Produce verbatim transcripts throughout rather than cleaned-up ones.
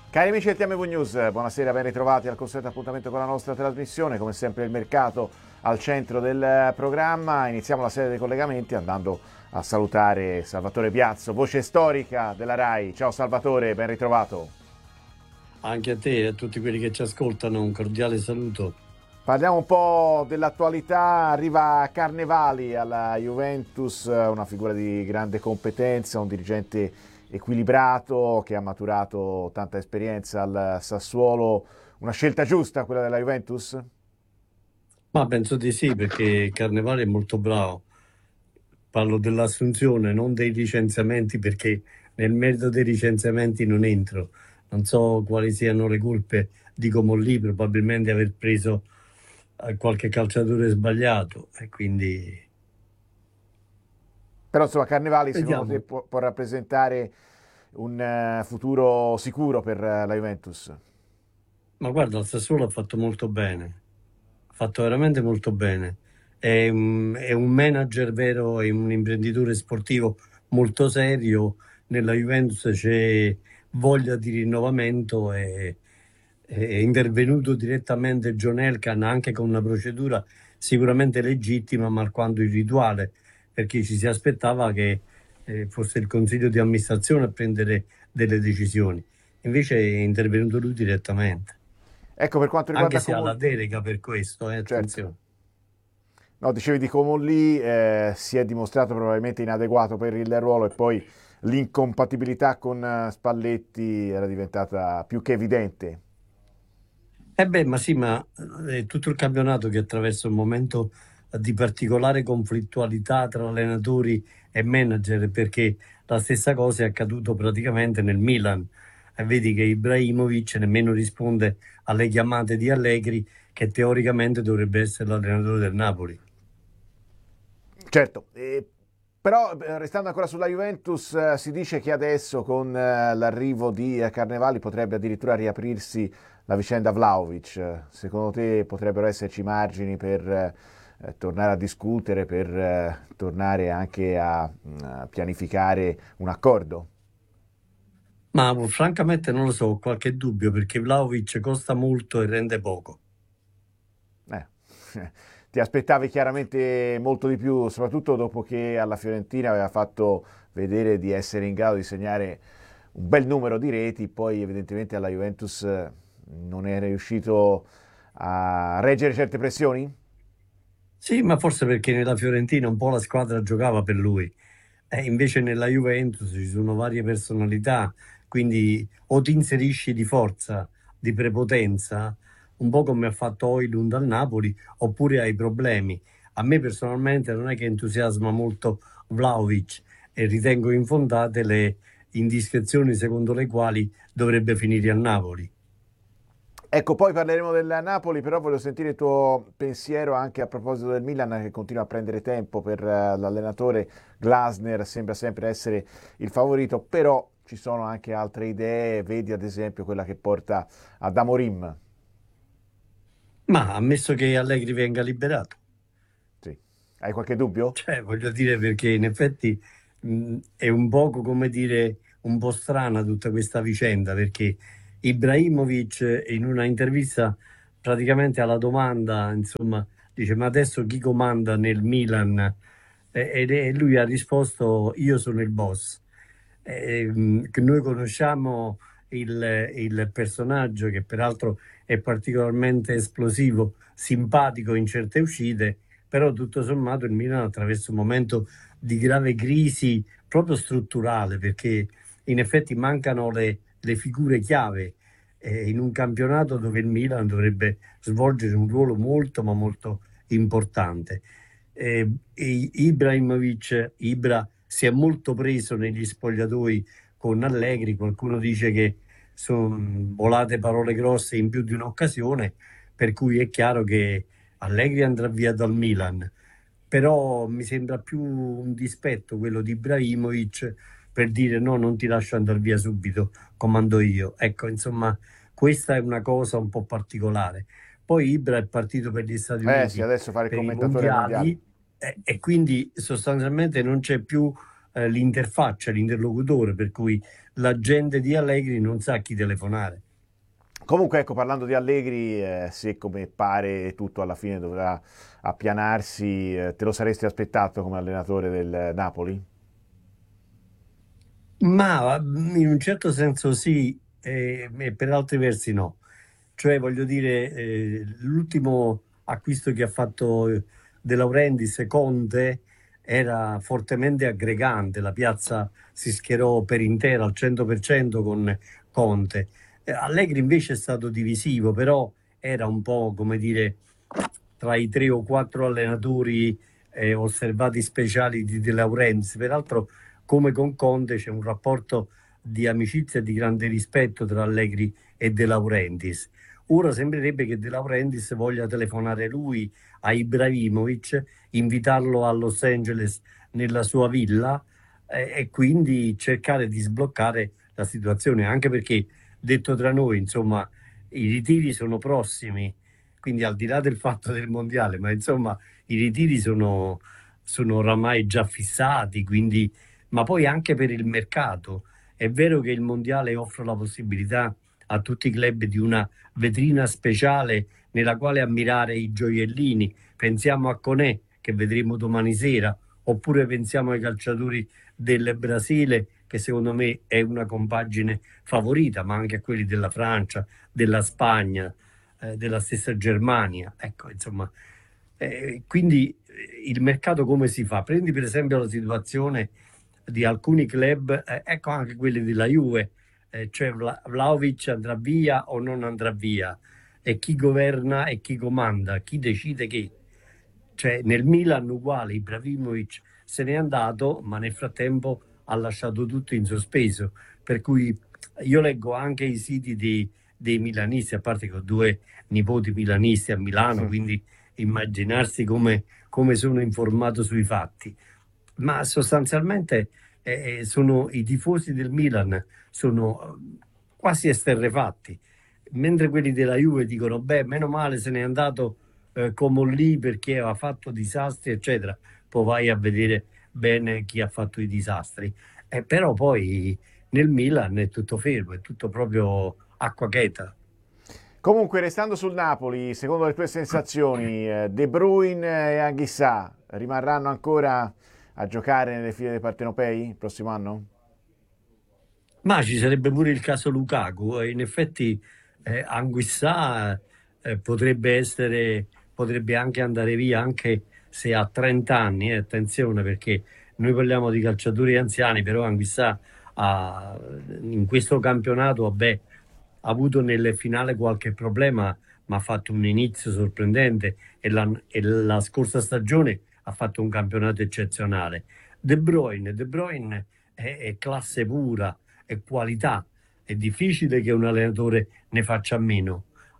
Cari amici del T M V News, buonasera, ben ritrovati al consueto appuntamento con la nostra trasmissione. Come sempre il mercato al centro del programma. Iniziamo la serie dei collegamenti andando a salutare Salvatore Piazzo, voce storica della RAI. Ciao Salvatore, ben ritrovato. Anche a te e a tutti quelli che ci ascoltano un cordiale saluto. Parliamo un po' dell'attualità. Arriva Carnevali alla Juventus, una figura di grande competenza, un dirigente equilibrato che ha maturato tanta esperienza al Sassuolo. Una scelta giusta quella della Juventus? Ma penso di sì, perché Carnevale è molto bravo. Parlo dell'assunzione, non dei licenziamenti, perché nel merito dei licenziamenti non entro. Non so quali siano le colpe di Comolli, probabilmente aver preso eh, qualche calciatore sbagliato e quindi Però insomma Carnevali secondo te vediamo. può, può rappresentare un eh, futuro sicuro per eh, la Juventus? Ma guarda, il Sassuolo ha fatto molto bene, ha fatto veramente molto bene. È un, è un manager vero, è un imprenditore sportivo molto serio. Nella Juventus c'è voglia di rinnovamento e è intervenuto direttamente John Elkann anche con una procedura sicuramente legittima, ma alquanto irrituale, perché ci si aspettava che eh, fosse il consiglio di amministrazione a prendere delle decisioni. Invece è intervenuto lui direttamente. Ecco, per quanto Anche riguarda se ha la Comol... delega per questo, eh, certo. attenzione. No, dicevi di Comolli, eh, si è dimostrato probabilmente inadeguato per il ruolo e poi l'incompatibilità con eh, Spalletti era diventata più che evidente. Eh beh, ma sì, ma eh, è tutto il campionato che attraversa un momento di particolare conflittualità tra allenatori e manager, perché la stessa cosa è accaduto praticamente nel Milan. E vedi che Ibrahimovic nemmeno risponde alle chiamate di Allegri, che teoricamente dovrebbe essere l'allenatore del Napoli. Certo, eh, però eh, restando ancora sulla Juventus, eh, si dice che adesso con eh, l'arrivo di eh, Carnevali potrebbe addirittura riaprirsi la vicenda Vlahovic. Eh, Secondo te potrebbero esserci margini per eh, eh, tornare a discutere, per eh, tornare anche a, mm, a pianificare un accordo? Ma francamente non lo so, ho qualche dubbio perché Vlahovic costa molto e rende poco. Eh, ti aspettavi chiaramente molto di più, soprattutto dopo che alla Fiorentina aveva fatto vedere di essere in grado di segnare un bel numero di reti, poi evidentemente alla Juventus eh, non è riuscito a reggere certe pressioni? Sì, ma forse perché nella Fiorentina un po' la squadra giocava per lui. E invece nella Juventus ci sono varie personalità, quindi o ti inserisci di forza, di prepotenza, un po' come ha fatto Højlund al Napoli, oppure hai problemi. A me personalmente non è che entusiasma molto Vlahovic e ritengo infondate le indiscrezioni secondo le quali dovrebbe finire al Napoli. Ecco, poi parleremo del Napoli, però voglio sentire il tuo pensiero anche a proposito del Milan che continua a prendere tempo per eh, l'allenatore. Glasner sembra sempre essere il favorito, però ci sono anche altre idee, vedi ad esempio quella che porta ad Amorim. Ma ammesso che Allegri venga liberato. Sì. Hai qualche dubbio? Cioè, voglio dire, perché in effetti mh, è un poco come dire, un po' strana tutta questa vicenda, perché Ibrahimovic eh, in una intervista praticamente alla domanda, insomma, dice, ma adesso chi comanda nel Milan? E, ed è- lui ha risposto, io sono il boss. Eh, mh, che noi conosciamo il, il personaggio che peraltro è particolarmente esplosivo, simpatico in certe uscite, però tutto sommato il Milan attraversa un momento di grave crisi proprio strutturale, perché in effetti mancano le, le figure chiave eh, in un campionato dove il Milan dovrebbe svolgere un ruolo molto ma molto importante. Eh, e Ibrahimovic, Ibra si è molto preso negli spogliatoi con Allegri, qualcuno dice che sono volate parole grosse in più di un'occasione, per cui è chiaro che Allegri andrà via dal Milan, però mi sembra più un dispetto quello di Ibrahimovic per dire no, non ti lascio andare via subito, comando io. Ecco, insomma, questa è una cosa un po' particolare. Poi Ibra è partito per gli Stati Eh sì, Uniti adesso fare il per i commentatore ai mondiali. mondiali e, e quindi sostanzialmente non c'è più eh, l'interfaccia, l'interlocutore, per cui la gente di Allegri non sa a chi telefonare. Comunque, ecco, parlando di Allegri, eh, se come pare tutto alla fine dovrà appianarsi, eh, te lo saresti aspettato come allenatore del Napoli? Ma in un certo senso sì, e, e per altri versi no. Cioè, voglio dire, eh, l'ultimo acquisto che ha fatto eh, De Laurentiis, Conte, era fortemente aggregante. La piazza si schierò per intera al cento per cento con Conte. Eh, Allegri invece è stato divisivo, però era un po', come dire, tra i tre o quattro allenatori eh, osservati speciali di De Laurentiis. Peraltro, come con Conte, c'è un rapporto di amicizia e di grande rispetto tra Allegri e De Laurentiis. Ora sembrerebbe che De Laurentiis voglia telefonare lui a Ibrahimovic, invitarlo a Los Angeles nella sua villa eh, e quindi cercare di sbloccare la situazione, anche perché, detto tra noi, insomma, i ritiri sono prossimi, quindi al di là del fatto del mondiale, ma insomma, i ritiri sono, sono oramai già fissati, quindi, ma poi anche per il mercato. È vero che il mondiale offre la possibilità a tutti i club di una vetrina speciale nella quale ammirare i gioiellini. Pensiamo a Conè, che vedremo domani sera, oppure pensiamo ai calciatori del Brasile, che secondo me è una compagine favorita, ma anche a quelli della Francia, della Spagna, eh, della stessa Germania. Ecco, insomma, eh, quindi eh, il mercato come si fa? Prendi per esempio la situazione di alcuni club, eh, ecco anche quelli della Juve, eh, cioè Vla- Vlahovic andrà via o non andrà via, e chi governa e chi comanda, chi decide che. Cioè nel Milan uguale, Ibrahimovic se n'è andato, ma nel frattempo ha lasciato tutto in sospeso, per cui io leggo anche i siti di- dei milanisti, a parte che ho due nipoti milanisti a Milano, quindi immaginarsi come, come sono informato sui fatti. Ma sostanzialmente eh, sono i tifosi del Milan sono eh, quasi esterrefatti, mentre quelli della Juve dicono: beh, meno male se n'è andato eh, Comolli perché aveva fatto disastri, eccetera. Poi vai a vedere bene chi ha fatto i disastri. Eh, però poi nel Milan è tutto fermo, è tutto proprio acqua cheta. Comunque, restando sul Napoli, secondo le tue sensazioni, eh, De Bruyne e Anghissà rimarranno ancora a giocare nelle file dei partenopei il prossimo anno? Ma ci sarebbe pure il caso Lukaku, e in effetti eh, Anguissà eh, potrebbe essere, potrebbe anche andare via, anche se ha trenta anni, eh, attenzione, perché noi parliamo di calciatori anziani, però Anguissà ha, in questo campionato vabbè, ha avuto nelle finali qualche problema, ma ha fatto un inizio sorprendente, e la, e la scorsa stagione ha fatto un campionato eccezionale. De Bruyne, De Bruyne è, è classe pura, è qualità. È difficile che un allenatore ne faccia a meno,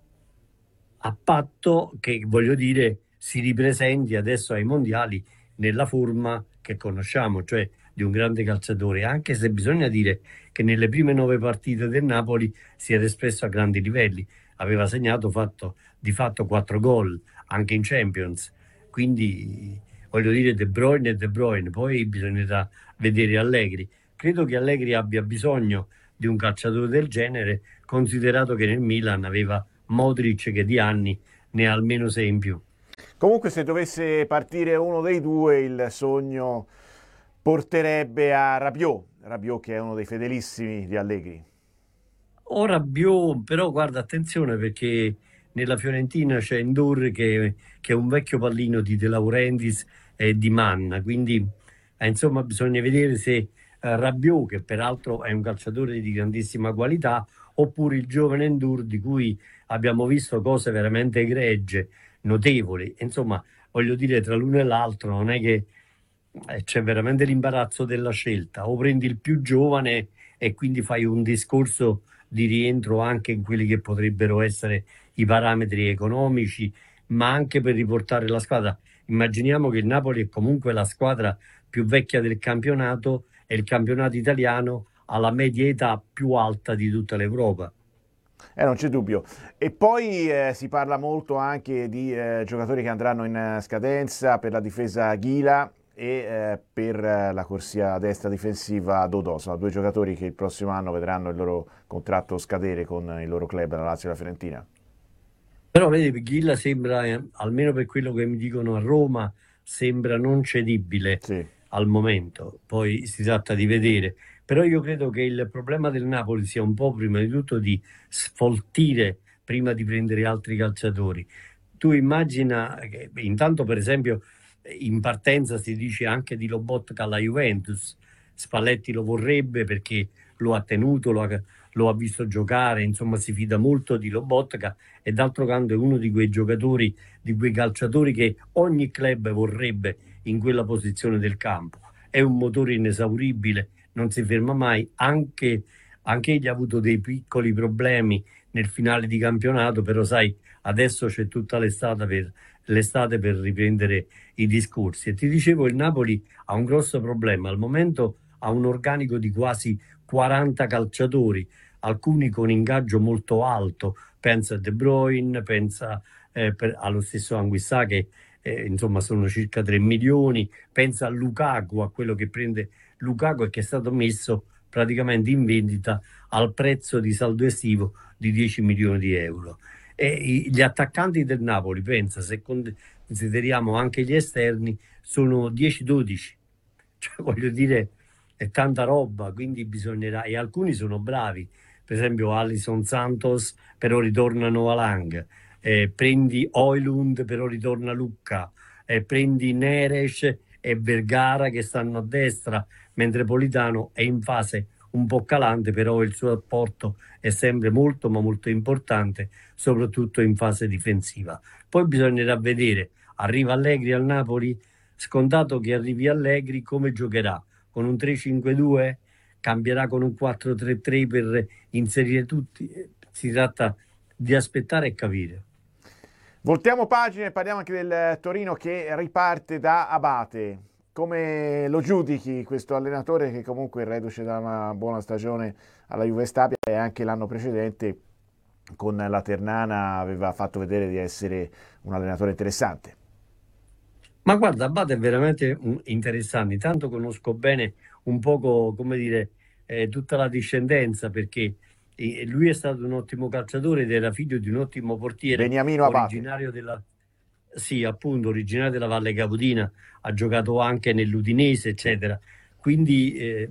a patto che, voglio dire, si ripresenti adesso ai mondiali nella forma che conosciamo, cioè di un grande calciatore, anche se bisogna dire che nelle prime nove partite del Napoli si era espresso a grandi livelli, aveva segnato fatto, di fatto quattro gol anche in Champions, quindi voglio dire De Bruyne e De Bruyne, poi bisognerà vedere Allegri. Credo che Allegri abbia bisogno di un calciatore del genere, considerato che nel Milan aveva Modric che di anni ne ha almeno sei in più. Comunque, se dovesse partire uno dei due, il sogno porterebbe a Rabiot, Rabiot che è uno dei fedelissimi di Allegri. Ora Bio, però guarda, attenzione perché nella Fiorentina c'è Endur che, che è un vecchio pallino di De Laurentiis e di Manna, quindi eh, insomma bisogna vedere se eh, Rabiot, che peraltro è un calciatore di grandissima qualità, oppure il giovane Endur di cui abbiamo visto cose veramente egregie, notevoli. Insomma, voglio dire, tra l'uno e l'altro non è che eh, c'è veramente l'imbarazzo della scelta, o prendi il più giovane e quindi fai un discorso di rientro anche in quelli che potrebbero essere i parametri economici, ma anche per riportare la squadra. Immaginiamo che il Napoli è comunque la squadra più vecchia del campionato e il campionato italiano ha la media età più alta di tutta l'Europa. Eh, non c'è dubbio. E poi eh, si parla molto anche di eh, giocatori che andranno in eh, scadenza per la difesa Ghila, e eh, per la corsia destra difensiva Dodò. Sono due giocatori che il prossimo anno vedranno il loro contratto scadere con il loro club, la Lazio e la Fiorentina. Però vedi, Ghilla sembra, eh, almeno per quello che mi dicono a Roma, sembra non cedibile Sì. al momento, poi si tratta di vedere. Però io credo che il problema del Napoli sia un po' prima di tutto di sfoltire prima di prendere altri calciatori. Tu immagina che intanto, per esempio, in partenza si dice anche di Lobotka alla Juventus. Spalletti lo vorrebbe perché lo ha tenuto, lo ha, lo ha visto giocare, insomma si fida molto di Lobotka, e d'altro canto è uno di quei giocatori, di quei calciatori che ogni club vorrebbe in quella posizione del campo. È un motore inesauribile, non si ferma mai, anche, anche egli ha avuto dei piccoli problemi nel finale di campionato, però sai, adesso c'è tutta l'estate per, l'estate per riprendere i discorsi. E ti dicevo, il Napoli ha un grosso problema, al momento ha un organico di quasi quaranta calciatori, alcuni con ingaggio molto alto, pensa a De Bruyne, pensa eh, per, allo stesso Anguissà che eh, insomma sono circa tre milioni, pensa a Lukaku, a quello che prende Lukaku e che è stato messo praticamente in vendita al prezzo di saldo estivo di dieci milioni di euro. E i, gli attaccanti del Napoli, pensa, se consideriamo anche gli esterni, sono dieci dodici, cioè voglio dire è tanta roba, quindi bisognerà, e alcuni sono bravi, per esempio Alisson Santos, però ritorna Noalang, eh, prendi Oilund, però ritorna Lucca, eh, prendi Neres e Vergara che stanno a destra, mentre Politano è in fase un po' calante, però il suo apporto è sempre molto ma molto importante, soprattutto in fase difensiva. Poi bisognerà vedere, arriva Allegri al Napoli, scontato che arrivi Allegri, come giocherà? Con un tre cinque due? Cambierà con un quattro tre tre per inserire tutti? Si tratta di aspettare e capire. Voltiamo pagina e parliamo anche del Torino che riparte da Abate. Come lo giudichi questo allenatore che comunque è reduce da una buona stagione alla Juve Stabia e anche l'anno precedente con la Ternana aveva fatto vedere di essere un allenatore interessante? Ma guarda, Abate è veramente interessante, tanto conosco bene un poco, come dire, eh, tutta la discendenza, perché eh, lui è stato un ottimo calciatore ed era figlio di un ottimo portiere Beniamino Abate. originario della, sì, appunto, originario della Valle Capudina, ha giocato anche nell'Udinese, eccetera. Quindi eh,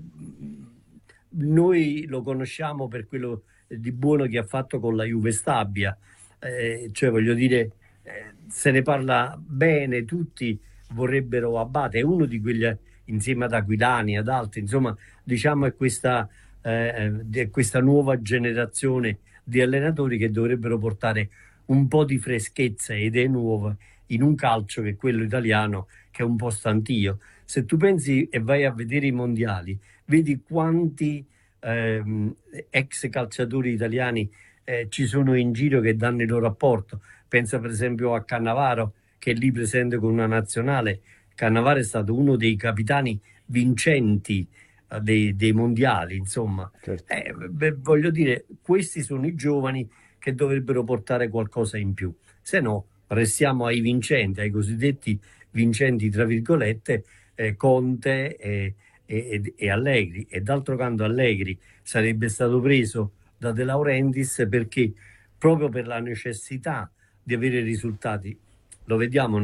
noi lo conosciamo per quello di buono che ha fatto con la Juve Stabia, eh, cioè voglio dire, eh, se ne parla bene, tutti vorrebbero Abate, è uno di quegli, insieme ad Aquilani, ad altri, insomma, diciamo è questa, eh, è questa nuova generazione di allenatori che dovrebbero portare un po' di freschezza e idee nuove in un calcio che è quello italiano, che è un po' stantio. Se tu pensi e vai a vedere i mondiali, vedi quanti ehm, ex calciatori italiani eh, ci sono in giro che danno il loro apporto. Pensa per esempio a Cannavaro, che è lì presente con una nazionale. Cannavaro è stato uno dei capitani vincenti eh, dei, dei mondiali, insomma. Certo. Eh, beh, voglio dire, questi sono i giovani che dovrebbero portare qualcosa in più. Se no, restiamo ai vincenti, ai cosiddetti vincenti, tra virgolette, eh, Conte e, e, e Allegri. E d'altro canto Allegri sarebbe stato preso da De Laurentiis perché proprio per la necessità di avere risultati, lo vediamo